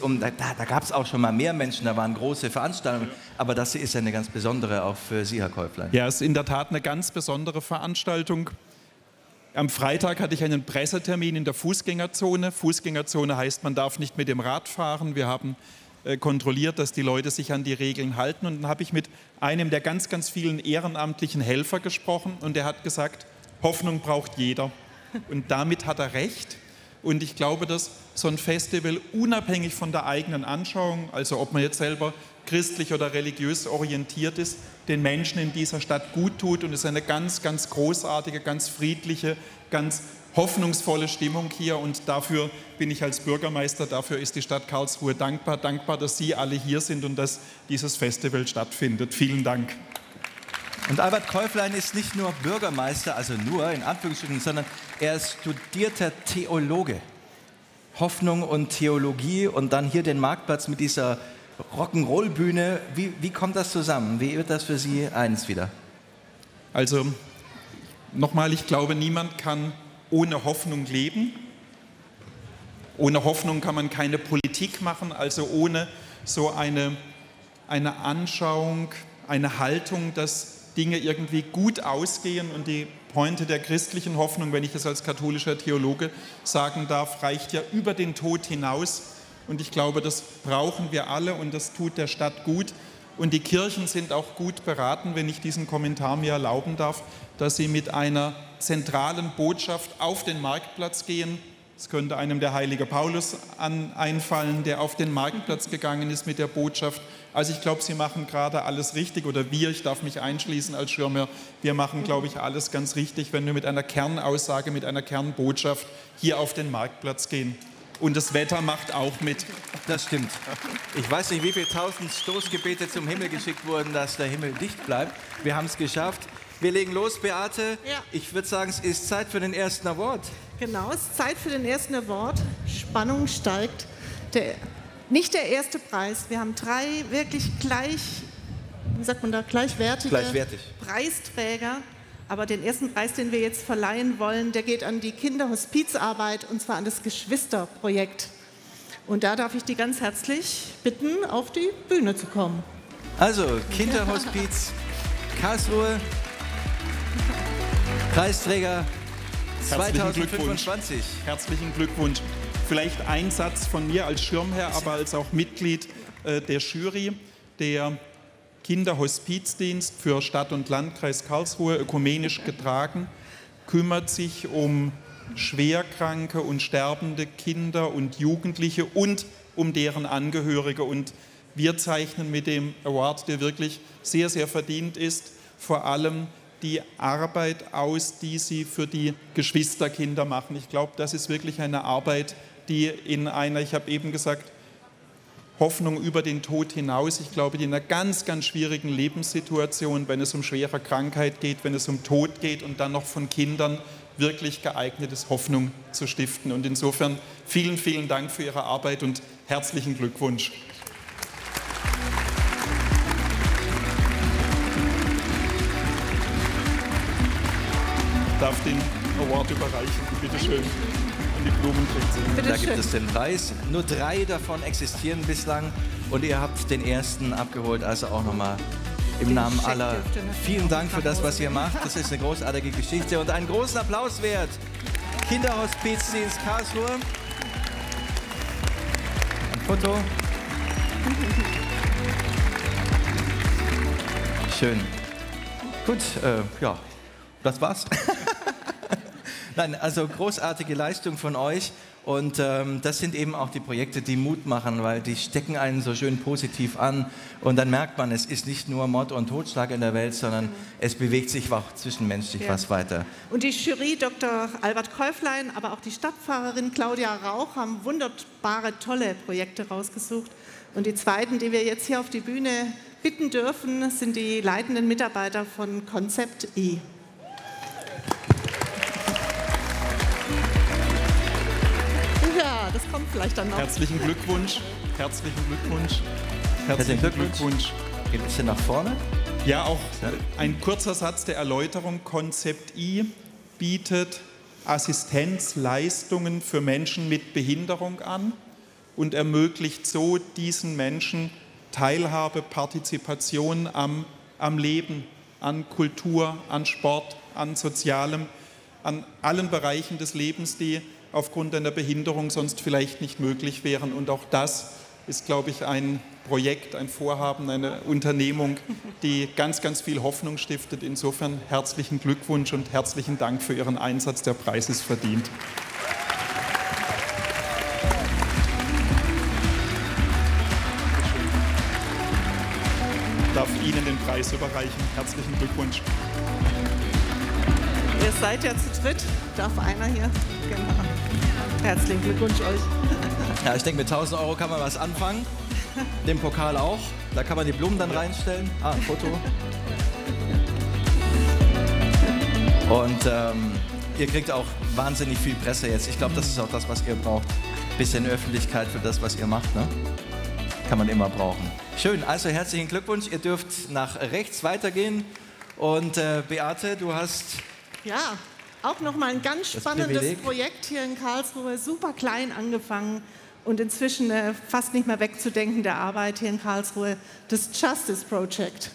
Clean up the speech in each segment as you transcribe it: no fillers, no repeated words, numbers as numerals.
da gab es auch schon mal mehr Menschen, da waren große Veranstaltungen, aber das ist ja eine ganz besondere auch für Sie, Herr Käuflein. Ja, es ist in der Tat eine ganz besondere Veranstaltung. Am Freitag hatte ich einen Pressetermin in der Fußgängerzone. Fußgängerzone heißt, man darf nicht mit dem Rad fahren. Wir haben kontrolliert, dass die Leute sich an die Regeln halten. Und dann habe ich mit einem der ganz, ganz vielen ehrenamtlichen Helfer gesprochen und der hat gesagt, Hoffnung braucht jeder. Und damit hat er recht. Und ich glaube, dass so ein Festival unabhängig von der eigenen Anschauung, also ob man jetzt selber christlich oder religiös orientiert ist, den Menschen in dieser Stadt gut tut. Und es ist eine ganz, ganz großartige, ganz friedliche, ganz hoffnungsvolle Stimmung hier. Und dafür bin ich als Bürgermeister, dafür ist die Stadt Karlsruhe dankbar. Dankbar, dass Sie alle hier sind und dass dieses Festival stattfindet. Vielen Dank. Und Albert Käuflein ist nicht nur Bürgermeister, also nur in Anführungsstrichen, sondern er ist studierter Theologe. Hoffnung und Theologie und dann hier den Marktplatz mit dieser Rock'n'Roll-Bühne. Wie kommt das zusammen? Wie wird das für Sie eins wieder? Also nochmal, ich glaube, niemand kann ohne Hoffnung leben. Ohne Hoffnung kann man keine Politik machen, also ohne so eine Anschauung, eine Haltung, dass Dinge irgendwie gut ausgehen. Und die Pointe der christlichen Hoffnung, wenn ich das als katholischer Theologe sagen darf, reicht ja über den Tod hinaus. Und ich glaube, das brauchen wir alle und das tut der Stadt gut. Und die Kirchen sind auch gut beraten, wenn ich diesen Kommentar mir erlauben darf, dass sie mit einer zentralen Botschaft auf den Marktplatz gehen. Es könnte einem der heilige Paulus einfallen, der auf den Marktplatz gegangen ist mit der Botschaft. Also ich glaube, sie machen gerade alles richtig oder ich darf mich einschließen als Schirmherr, wir machen, glaube ich, alles ganz richtig, wenn wir mit einer Kernaussage, mit einer Kernbotschaft hier auf den Marktplatz gehen. Und das Wetter macht auch mit. Das stimmt. Ich weiß nicht, wie viele tausend Stoßgebete zum Himmel geschickt wurden, dass der Himmel dicht bleibt. Wir haben es geschafft. Wir legen los, Beate. Ja. Ich würde sagen, es ist Zeit für den ersten Award. Genau, es ist Zeit für den ersten Award. Spannung steigt. Nicht der erste Preis. Wir haben 3 wirklich gleichwertige Preisträger. Aber den ersten Preis, den wir jetzt verleihen wollen, der geht an die Kinderhospizarbeit und zwar an das Geschwisterprojekt. Und da darf ich die ganz herzlich bitten, auf die Bühne zu kommen. Also, Kinderhospiz Karlsruhe, Preisträger 2025. Herzlichen Glückwunsch. Vielleicht ein Satz von mir als Schirmherr, aber als auch Mitglied der Jury. Der Kinderhospizdienst für Stadt und Landkreis Karlsruhe, ökumenisch getragen, kümmert sich um schwerkranke und sterbende Kinder und Jugendliche und um deren Angehörige. Und wir zeichnen mit dem Award, der wirklich sehr, sehr verdient ist, vor allem die Arbeit aus, die sie für die Geschwisterkinder machen. Ich glaube, das ist wirklich eine Arbeit, die in einer, ich habe eben gesagt, Hoffnung über den Tod hinaus. Ich glaube, in einer ganz, ganz schwierigen Lebenssituation, wenn es um schwere Krankheit geht, wenn es um Tod geht und dann noch von Kindern wirklich geeignet ist, Hoffnung zu stiften. Und insofern vielen, vielen Dank für Ihre Arbeit und herzlichen Glückwunsch. Ich darf den Award überreichen. Bitte schön. Die Blumen kriegt sie. Da gibt es den Preis. Nur 3 davon existieren bislang und ihr habt den ersten abgeholt. Also auch nochmal im Namen aller vielen Dank für das, was ihr macht. Das ist eine großartige Geschichte und einen großen Applaus wert. Kinderhospizdienst Karlsruhe. Ein Foto. Schön. Gut, ja, das war's. Nein, also großartige Leistung von euch und das sind eben auch die Projekte, die Mut machen, weil die stecken einen so schön positiv an und dann merkt man, es ist nicht nur Mord und Totschlag in der Welt, sondern es bewegt sich auch zwischenmenschlich was weiter. Und die Jury, Dr. Albert Käuflein, aber auch die Stadtpfarrerin Claudia Rauch haben wunderbare, tolle Projekte rausgesucht und die zweiten, die wir jetzt hier auf die Bühne bitten dürfen, sind die leitenden Mitarbeiter von Konzept E. Ja, das kommt vielleicht dann noch. Herzlichen Glückwunsch. Herzlichen Glückwunsch. Herzlichen Glückwunsch. Geht ein bisschen nach vorne. Ja, auch ein kurzer Satz der Erläuterung. Konzept I bietet Assistenzleistungen für Menschen mit Behinderung an. und ermöglicht so diesen Menschen Teilhabe, Partizipation am Leben, an Kultur, an Sport, an Sozialem, an allen Bereichen des Lebens, die aufgrund einer Behinderung sonst vielleicht nicht möglich wären. Und auch das ist, glaube ich, ein Projekt, ein Vorhaben, eine Unternehmung, die ganz, ganz viel Hoffnung stiftet. Insofern herzlichen Glückwunsch und herzlichen Dank für Ihren Einsatz. Der Preis ist verdient. Ich darf Ihnen den Preis überreichen. Herzlichen Glückwunsch. Ihr seid ja zu dritt. Darf einer hier? Genau. Herzlichen Glückwunsch euch. Ja, ich denke, mit 1.000 € kann man was anfangen. Den Pokal auch. Da kann man die Blumen dann reinstellen. Ah, Foto. Und ihr kriegt auch wahnsinnig viel Presse jetzt. Ich glaube, das ist auch das, was ihr braucht. Bisschen Öffentlichkeit für das, was ihr macht, ne? Kann man immer brauchen. Schön, also herzlichen Glückwunsch. Ihr dürft nach rechts weitergehen. Und Beate, du hast... Ja, auch nochmal ein ganz spannendes Projekt hier in Karlsruhe. Super klein angefangen und inzwischen fast nicht mehr wegzudenken der Arbeit hier in Karlsruhe. Das Justice Project.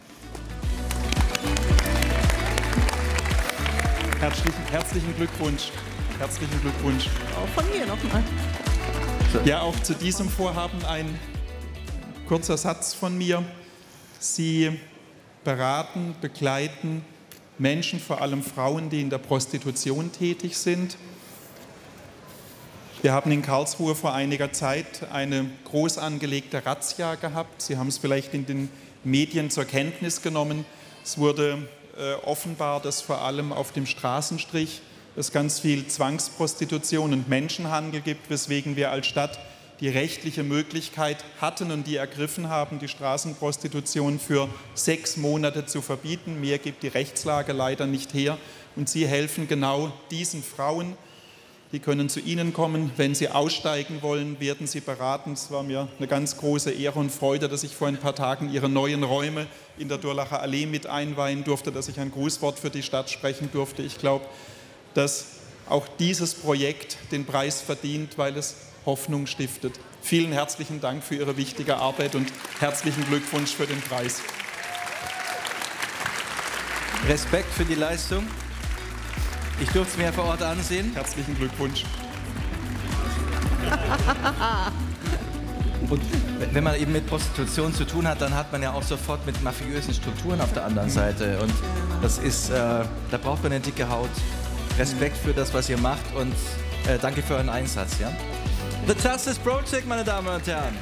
Herzlichen Glückwunsch. Herzlichen Glückwunsch. Auch von mir nochmal. Ja, auch zu diesem Vorhaben ein kurzer Satz von mir. Sie beraten, begleiten Menschen, vor allem Frauen, die in der Prostitution tätig sind. Wir haben in Karlsruhe vor einiger Zeit eine groß angelegte Razzia gehabt. Sie haben es vielleicht in den Medien zur Kenntnis genommen. Es wurde offenbar, dass vor allem auf dem Straßenstrich es ganz viel Zwangsprostitution und Menschenhandel gibt, weswegen wir als Stadt die rechtliche Möglichkeit hatten und die ergriffen haben, die Straßenprostitution für 6 Monate zu verbieten. Mehr gibt die Rechtslage leider nicht her. Und Sie helfen genau diesen Frauen. Die können zu Ihnen kommen. Wenn Sie aussteigen wollen, werden Sie beraten. Es war mir eine ganz große Ehre und Freude, dass ich vor ein paar Tagen Ihre neuen Räume in der Durlacher Allee mit einweihen durfte, dass ich ein Grußwort für die Stadt sprechen durfte. Ich glaube, dass auch dieses Projekt den Preis verdient, weil es Hoffnung stiftet. Vielen herzlichen Dank für Ihre wichtige Arbeit und herzlichen Glückwunsch für den Preis. Respekt für die Leistung. Ich durfte es mir vor Ort ansehen. Herzlichen Glückwunsch. Und wenn man eben mit Prostitution zu tun hat, dann hat man ja auch sofort mit mafiösen Strukturen auf der anderen Seite. Und das ist, da braucht man eine dicke Haut. Respekt für das, was ihr macht und danke für euren Einsatz. Ja? The Justice Project, meine Damen und Herren.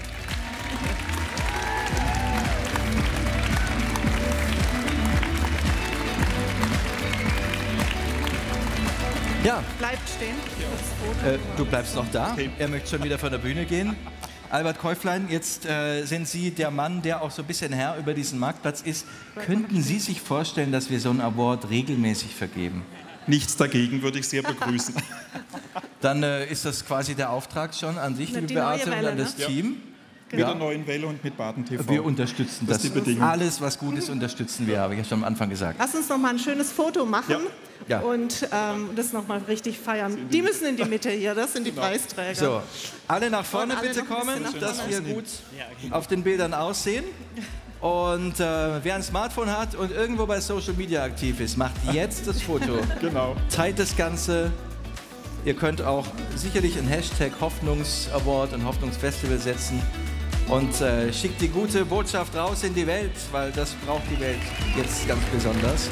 Ja. Bleibt stehen. Du bleibst noch da. Okay. Er möchte schon wieder von der Bühne gehen. Albert Käuflein, jetzt sind Sie der Mann, der auch so ein bisschen Herr über diesen Marktplatz ist. Könnten Sie sich vorstellen, dass wir so einen Award regelmäßig vergeben? Nichts dagegen, würde ich sehr begrüßen. Dann ist das quasi der Auftrag schon an dich, liebe Beate, und an das Team. Mit der neuen Welle und mit Baden TV. Wir unterstützen das. Alles, was gut ist, unterstützen wir, habe ich ja schon am Anfang gesagt. Lass uns noch mal ein schönes Foto machen Ja. und das noch mal richtig feiern. Die müssen in die Mitte hier, das sind die Preisträger. So, alle nach vorne alle bitte noch ein bisschen kommen, nach dass vorne. wir gut auf den Bildern aussehen. Und wer ein Smartphone hat und irgendwo bei Social Media aktiv ist, macht jetzt das Foto. Genau. Teilt das Ganze. Ihr könnt auch sicherlich einen Hashtag Hoffnungsaward und Hoffnungsfestival setzen und schickt die gute Botschaft raus in die Welt, weil das braucht die Welt jetzt ganz besonders.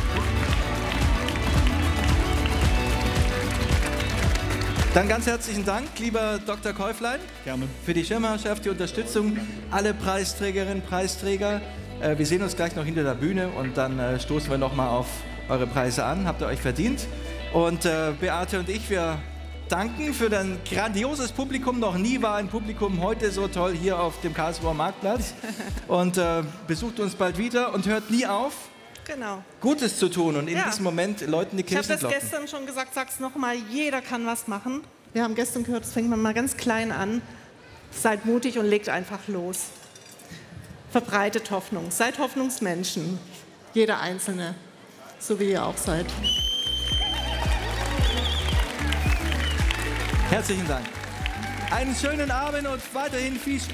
Dann ganz herzlichen Dank, lieber Dr. Käuflein. Gerne. Für die Schirmherrschaft, die Unterstützung, alle Preisträgerinnen, Preisträger. Wir sehen uns gleich noch hinter der Bühne und dann stoßen wir nochmal auf eure Preise an. Habt ihr euch verdient. Und Beate und ich, wir danken für dein grandioses Publikum. Noch nie war ein Publikum heute so toll hier auf dem Karlsruher Marktplatz. Und besucht uns bald wieder und hört nie auf, Genau. Gutes zu tun und in Ja. diesem Moment Leuten die Ich habe das Kirchen gestern schon gesagt, sag's nochmal, jeder kann was machen. Wir haben gestern gehört, das fängt man mal ganz klein an. Seid mutig und legt einfach los. Verbreitet Hoffnung, seid Hoffnungsmenschen. Jeder Einzelne, so wie ihr auch seid. Herzlichen Dank. Einen schönen Abend und weiterhin viel Spaß.